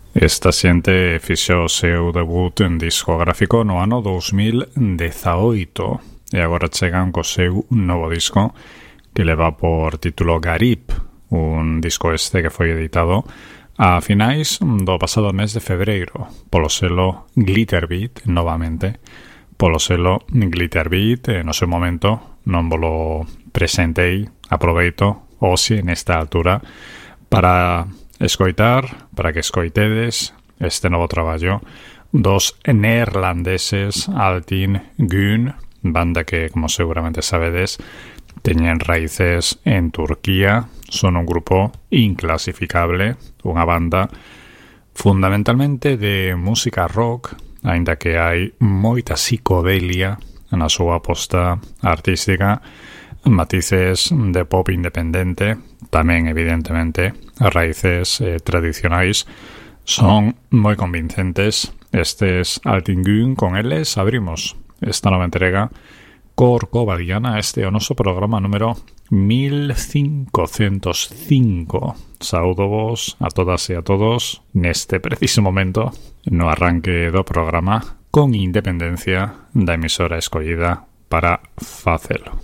Esta xente fixo o seu debut en discográfico no ano 2018 e agora chegan co seu novo disco que leva por título Garib, un disco este que foi editado a finais do pasado mes de febreiro polo selo Glitterbeat, novamente polo selo Glitterbeat. No seu momento non volo presentei, aproveito hoxe nesta altura para escoitar, para que escoitedes este novo traballo dos neerlandeses Altin Gün, banda que, como seguramente sabedes, teñen raíces en Turquía. Son un grupo inclasificable, unha banda fundamentalmente de música rock, aínda que hai moita psicodelia na súa aposta artística, matices de pop independente, tamén evidentemente as raíces tradicionais son moi convincentes. Estes Altin Gün, con eles abrimos esta nova entrega Corcovadiana. Este é o noso programa número 1505. Saúdo vos a todas e a todos neste preciso momento no arranque do programa, con independencia da emisora escollida para facelo.